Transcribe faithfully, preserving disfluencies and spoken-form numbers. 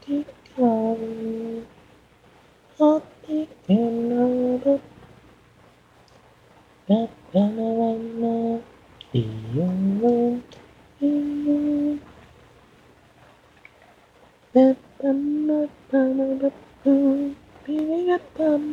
dimenticavi, notti che non lo sapevano, io non io per